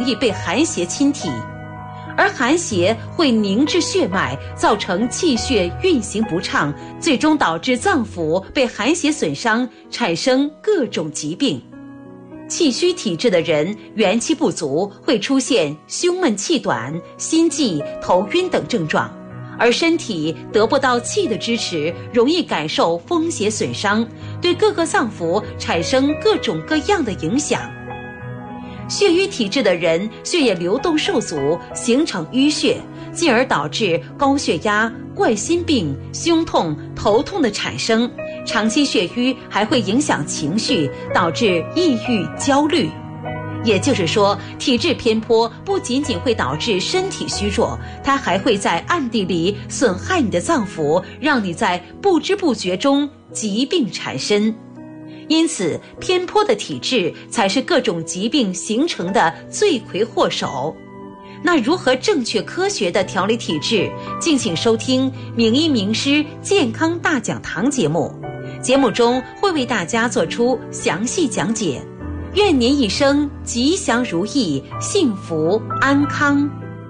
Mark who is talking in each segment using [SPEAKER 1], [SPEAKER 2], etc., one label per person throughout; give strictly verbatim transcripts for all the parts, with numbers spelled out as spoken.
[SPEAKER 1] 易被寒邪侵体，而寒邪会凝滞血脉，造成气血运行不畅，最终导致脏腑被寒邪损伤，产生各种疾病。气虚体质的人元气不足，会出现胸闷气短、心悸、头晕等症状，而身体得不到气的支持，容易感受风邪损伤，对各个脏腑产生各种各样的影响。血瘀体质的人血液流动受阻，形成淤血，进而导致高血压、冠心病、胸痛、头痛的产生。长期血瘀还会影响情绪，导致抑郁、焦虑。也就是说，体质偏颇不仅仅会导致身体虚弱，它还会在暗地里损害你的脏腑，让你在不知不觉中疾病缠身。因此，偏颇的体质才是各种疾病形成的罪魁祸首。那如何正确科学地调理体质？敬请收听名医名师健康大讲堂节目，节目中会为大家做出详细讲解。愿您一生吉祥如意，幸福安康。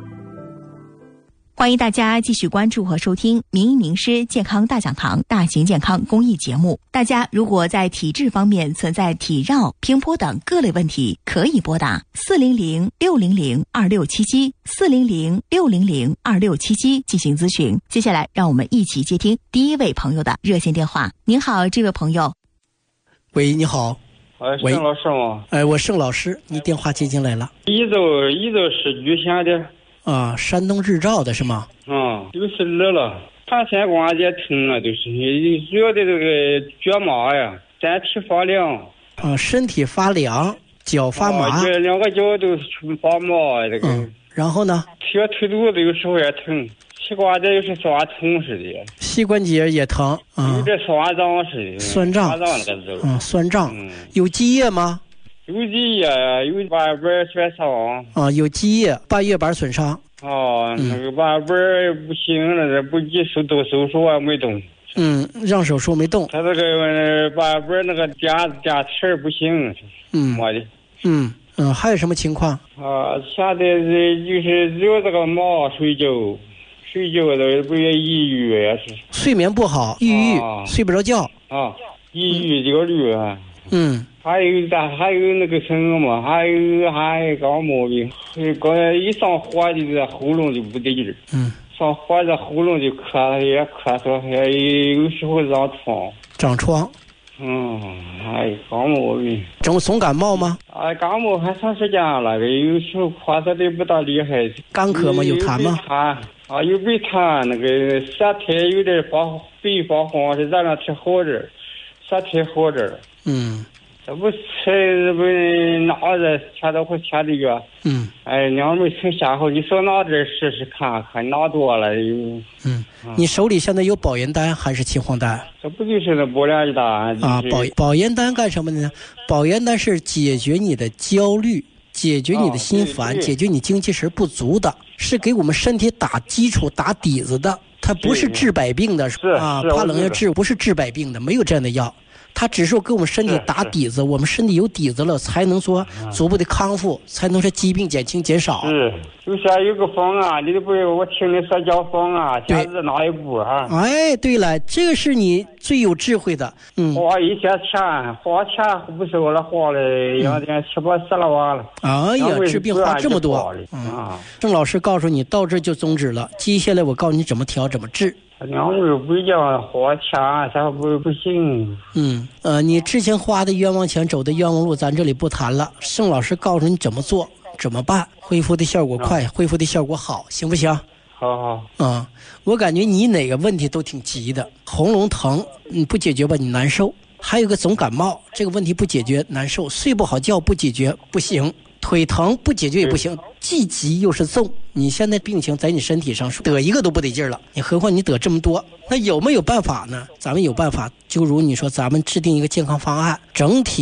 [SPEAKER 2] 欢迎大家继续关注和收听名医名师健康大讲堂大型健康公益节目。大家如果在体质方面存在体绕、偏颇等各类问题，可以拨打四零零六零零二六七七 四零零六零零二六七七进行咨询。接下来让我们一起接听第一位朋友的热线电话。您好，这位朋友。
[SPEAKER 3] 喂，你好。
[SPEAKER 4] 哎，盛老师吗？
[SPEAKER 3] 哎，我盛老师，你电话接进来了。
[SPEAKER 4] 宜州宜州市莒县的。
[SPEAKER 3] 啊，山东日照的是吗？
[SPEAKER 4] 啊，就是热了，汗腺关节疼啊，就是主要的这个脚麻呀，身体发凉。
[SPEAKER 3] 啊，身体发凉，脚发麻。
[SPEAKER 4] 啊，这两个脚都发麻，这个。
[SPEAKER 3] 嗯，然后呢？
[SPEAKER 4] 腿腿肚子有时候也疼，膝关节有时酸痛似的。
[SPEAKER 3] 膝关节也疼，嗯，
[SPEAKER 4] 有点酸胀似的。
[SPEAKER 3] 酸胀。
[SPEAKER 4] 酸胀那个
[SPEAKER 3] 嗯，酸胀。
[SPEAKER 4] 嗯，
[SPEAKER 3] 有积液吗？
[SPEAKER 4] 有积液，有半瓣损伤。
[SPEAKER 3] 啊，有积液，半月板损伤。
[SPEAKER 4] 哦，那个半瓣不行了，不急手动手术啊，没动。
[SPEAKER 3] 嗯，让手术没动。
[SPEAKER 4] 他这个半瓣那个夹夹齿不行。
[SPEAKER 3] 嗯，
[SPEAKER 4] 没的。
[SPEAKER 3] 嗯嗯，还有什么情况？
[SPEAKER 4] 啊，现在是就是只有这个麻睡觉，睡觉的不也抑郁也是。
[SPEAKER 3] 睡眠不好，抑郁，
[SPEAKER 4] 啊、
[SPEAKER 3] 睡不着觉。
[SPEAKER 4] 啊，抑郁焦虑啊。
[SPEAKER 3] 嗯。
[SPEAKER 4] 还有咋还有那个什么嘛？还有还有感冒病，刚一上火就在喉咙就不得劲儿。
[SPEAKER 3] 嗯，
[SPEAKER 4] 上火在喉咙就咳，也咳嗽，还有时候长疮。
[SPEAKER 3] 长疮。
[SPEAKER 4] 嗯，还有感冒病。
[SPEAKER 3] 总总感冒吗？
[SPEAKER 4] 啊，感冒还长时间了，有时候咳嗽的不大厉害。
[SPEAKER 3] 干咳吗？有痰吗？
[SPEAKER 4] 痰啊，有背痰，那个舌苔有点发白发黄，是这两天好点儿，舌苔好点儿。
[SPEAKER 3] 嗯。
[SPEAKER 4] 这不吃这不拿着钱都会钱的药。
[SPEAKER 3] 嗯。
[SPEAKER 4] 哎，娘们从下后，你说拿点试试看看，拿多了又。
[SPEAKER 3] 嗯。你手里现在有保元丹还是秦皇丹？
[SPEAKER 4] 这不就是那保元丹、就是、
[SPEAKER 3] 啊？保保元丹干什么呢？保元丹是解决你的焦虑，解决你的心烦，哦、解决你精气神不足的，是给我们身体打基础、打底子的。它不是治百病的，
[SPEAKER 4] 是
[SPEAKER 3] 啊，怕冷要治，不是治百病的，没有这样的药。它只是给我们身体打底子，我们身体有底子了，才能说逐步的康复，才能说疾病减轻减少。
[SPEAKER 4] 是，就像有个方案，你不我听你说叫方案，现在哪一步啊？
[SPEAKER 3] 哎，对了，这个是你最有智慧的。嗯，
[SPEAKER 4] 花一些钱，花钱不是我来花了，有点七八十来万了。
[SPEAKER 3] 哎呀，治病花这么多。嗯，郑老师告诉你到这就终止了，接下来我告诉你怎么调，怎么治。
[SPEAKER 4] 娘们不叫花钱，啥不不行。
[SPEAKER 3] 嗯，呃，你之前花的冤枉钱，走的冤枉路，咱这里不谈了。盛老师告诉你怎么做，怎么办，恢复的效果快，嗯、恢复的效果好，行不行？
[SPEAKER 4] 好好。啊、
[SPEAKER 3] 嗯，我感觉你哪个问题都挺急的，喉咙疼，你不解决吧，你难受；还有个总感冒，这个问题不解决难受；睡不好觉不解决不行。腿疼不解决也不行，既急又是重。你现在病情在你身体上得一个都不得劲了，你何况你得这么多？那有没有办法呢？咱们有办法，就如你说，咱们制定一个健康方案，整体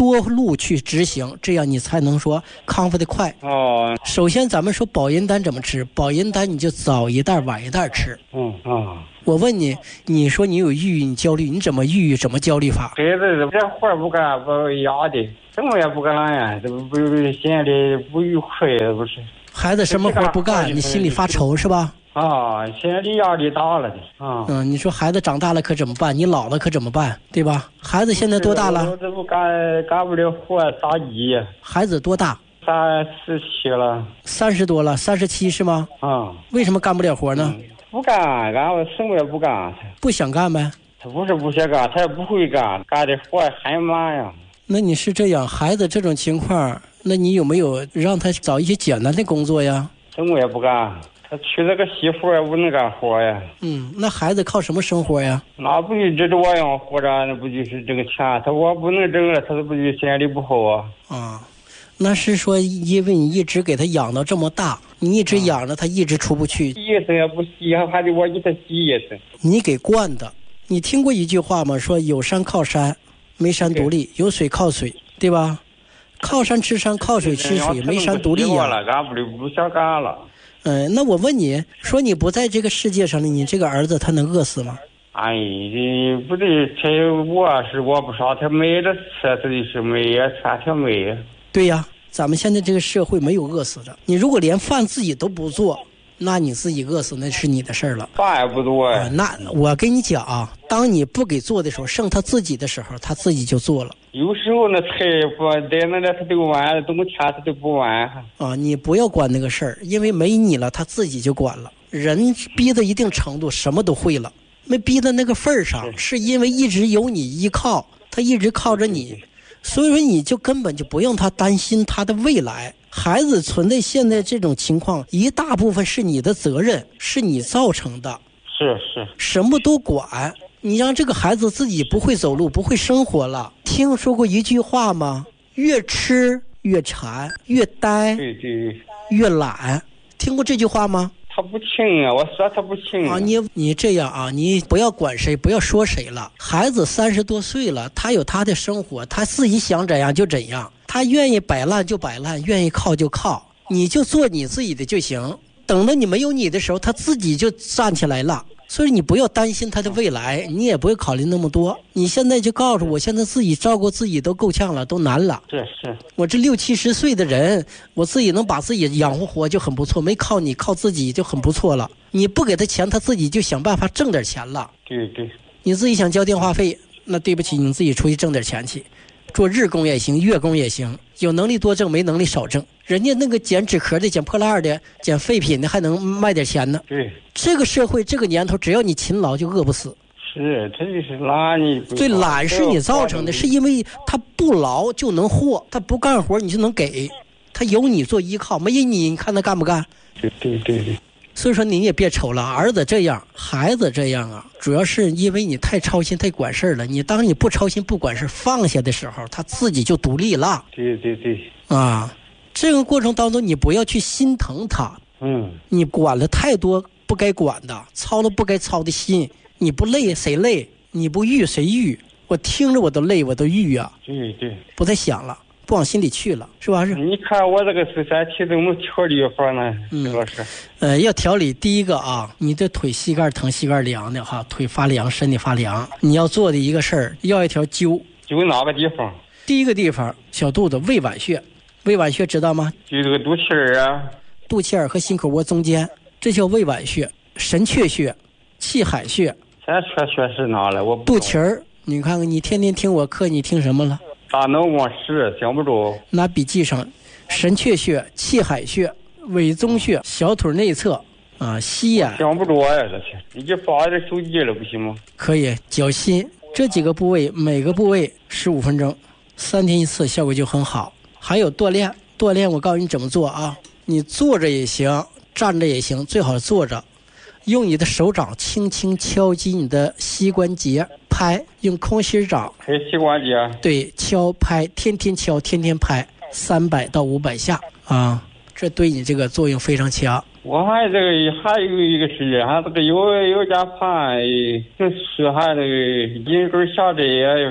[SPEAKER 3] 多路去执行，这样你才能说康复的快。
[SPEAKER 4] 哦，
[SPEAKER 3] 首先咱们说保阴丹怎么吃，保阴丹你就早一袋晚一袋吃。
[SPEAKER 4] 嗯啊。
[SPEAKER 3] 我问你，你说你有抑郁，你焦虑，你怎么抑郁，怎么焦虑法？
[SPEAKER 4] 孩子这活不干，把我压的，什么也不干呀，这不不心里不愉快，不是？
[SPEAKER 3] 孩子什么活不干，你心里发愁是吧？
[SPEAKER 4] 啊，心里压力大了的啊。
[SPEAKER 3] 嗯，你说孩子长大了可怎么办？你老了可怎么办？对吧？孩子现在多大了？
[SPEAKER 4] 我这不干干不了活，咋急？
[SPEAKER 3] 孩子多大？
[SPEAKER 4] 三十七了。
[SPEAKER 3] 三十多了，三十七是吗？
[SPEAKER 4] 啊。
[SPEAKER 3] 为什么干不了活呢？
[SPEAKER 4] 嗯、不干，干我什么也不干。
[SPEAKER 3] 不想干呗？
[SPEAKER 4] 他不是不想干，他也不会干，干的活还慢呀。
[SPEAKER 3] 那你是这样，孩子这种情况，那你有没有让他找一些简单的工作呀？
[SPEAKER 4] 什么也不干。他娶了个媳妇也不能干活呀。
[SPEAKER 3] 嗯，那孩子靠什么生活呀？
[SPEAKER 4] 那不就指着我养活着，那不就是挣钱？他我不能挣了，他不就心里不好啊？
[SPEAKER 3] 啊，那是说因为你一直给他养到这么大，你一直养着他，一直出不去。
[SPEAKER 4] 洗一次也不洗，还得我给他洗一次。
[SPEAKER 3] 你给惯的。你听过一句话吗？说有山靠山，没山独立；有水靠水，对吧？靠山吃山，靠水吃水，没山独立呀。
[SPEAKER 4] 了，干不了，不想干了。
[SPEAKER 3] 嗯，那我问你说，你不在这个世界上了，你这个儿子他能饿死吗？
[SPEAKER 4] 哎，不对，这我是我不少，他没得吃，这就是没也穿挺没。
[SPEAKER 3] 对呀，咱们现在这个社会没有饿死的。你如果连饭自己都不做，那你自己饿死那是你的事儿了。
[SPEAKER 4] 饭也不多呀、
[SPEAKER 3] 啊。那我跟你讲啊，当你不给做的时候，剩他自己的时候，他自己就做了。
[SPEAKER 4] 有时候那菜不在那那他都完，冬天他都不完。
[SPEAKER 3] 啊，你不要管那个事儿，因为没你了，他自己就管了。人逼到一定程度，什么都会了。没逼到那个份儿上，是因为一直有你依靠，他一直靠着你，所以说你就根本就不用他担心他的未来。孩子存在现在这种情况，一大部分是你的责任，是你造成的。
[SPEAKER 4] 是是，
[SPEAKER 3] 什么都管。你让这个孩子自己不会走路，不会生活了。听说过一句话吗？越吃越馋，越呆
[SPEAKER 4] 对对
[SPEAKER 3] 越懒。听过这句话吗？
[SPEAKER 4] 他不听啊，我说他不听啊。
[SPEAKER 3] 啊，你你这样啊，你不要管谁，不要说谁了。孩子三十多岁了，他有他的生活，他自己想怎样就怎样，他愿意摆烂就摆烂，愿意靠就靠，你就做你自己的就行。等到你没有你的时候，他自己就站起来了。所以你不要担心他的未来，你也不会考虑那么多。你现在就告诉我，现在自己照顾自己都够呛了，都难了。
[SPEAKER 4] 是是，
[SPEAKER 3] 我这六七十岁的人，我自己能把自己养活活就很不错，没靠你，靠自己就很不错了。你不给他钱，他自己就想办法挣点钱了。
[SPEAKER 4] 对对，
[SPEAKER 3] 你自己想交电话费，那对不起，你自己出去挣点钱去，做日工也行，月工也行，有能力多挣，没能力少挣。人家那个捡纸壳的、捡破烂的、捡废品的，还能卖点钱呢。
[SPEAKER 4] 对，
[SPEAKER 3] 这个社会这个年头，只要你勤劳，就饿不死。
[SPEAKER 4] 是，他就是懒，你
[SPEAKER 3] 对，懒是你造成的，是因为他不劳就能活，他不干活你就能给，他有你做依靠，没有你，你看他干不干？
[SPEAKER 4] 对对对对。
[SPEAKER 3] 所以说你也别愁了，儿子这样，孩子这样啊，主要是因为你太操心、太管事了。你当你不操心、不管事、放下的时候，他自己就独立了。
[SPEAKER 4] 对对对。
[SPEAKER 3] 啊，这个过程当中，你不要去心疼他。
[SPEAKER 4] 嗯。
[SPEAKER 3] 你管了太多不该管的，操了不该操的心，你不累谁累？你不郁谁郁？我听着我都累，我都郁啊。
[SPEAKER 4] 对对。
[SPEAKER 3] 不再想了。不往心里去了，是吧？是。
[SPEAKER 4] 你看我这个是身体怎么调理法呢？
[SPEAKER 3] 嗯，
[SPEAKER 4] 老师。
[SPEAKER 3] 呃，要调理，第一个啊，你的腿膝盖疼、膝盖凉的哈，腿发凉、身体发凉，你要做的一个事儿，要一条灸。
[SPEAKER 4] 灸哪个地方？
[SPEAKER 3] 第一个地方，小肚子胃脘穴，胃脘穴知道吗？
[SPEAKER 4] 就这个肚脐儿啊。
[SPEAKER 3] 肚脐儿和心口窝中间，这叫胃脘穴。神阙穴、气海穴。
[SPEAKER 4] 神阙穴是哪了？我不
[SPEAKER 3] 肚脐儿，你看看，你天天听我课，你听什么了？
[SPEAKER 4] 大脑光石想不着，
[SPEAKER 3] 拿笔记上，神阙穴、气海穴、委中穴、小腿内侧啊，膝眼。
[SPEAKER 4] 想不着呀，这些你就发这手机了，不行吗？
[SPEAKER 3] 可以，脚心这几个部位，每个部位十五分钟，三天一次，效果就很好。还有锻炼，锻炼我告诉你怎么做啊，你坐着也行，站着也行，最好坐着，用你的手掌轻轻敲击你的膝关节。拍，用空心掌
[SPEAKER 4] 拍膝关节，
[SPEAKER 3] 对，敲拍，天天敲，天天拍，三百到五百下啊，这对你这个作用非常强。
[SPEAKER 4] 我还这个还有一个是，还这个有有点怕，就是还这个阴根下垂也有。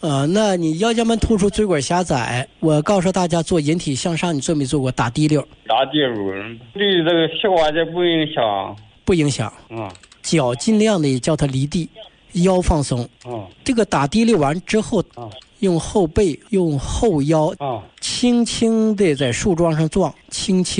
[SPEAKER 3] 呃，那你腰间盘突出、椎管狭窄，我告诉大家做引体向上，你做没做过打滴溜？
[SPEAKER 4] 打滴溜对这个膝关节不影响，
[SPEAKER 3] 不影响。
[SPEAKER 4] 嗯，
[SPEAKER 3] 脚尽量的叫它离地，腰放松。
[SPEAKER 4] 嗯，
[SPEAKER 3] 这个打滴溜完之后，
[SPEAKER 4] 嗯，
[SPEAKER 3] 用后背、用后腰，
[SPEAKER 4] 嗯，
[SPEAKER 3] 轻轻的在树桩上撞，轻轻。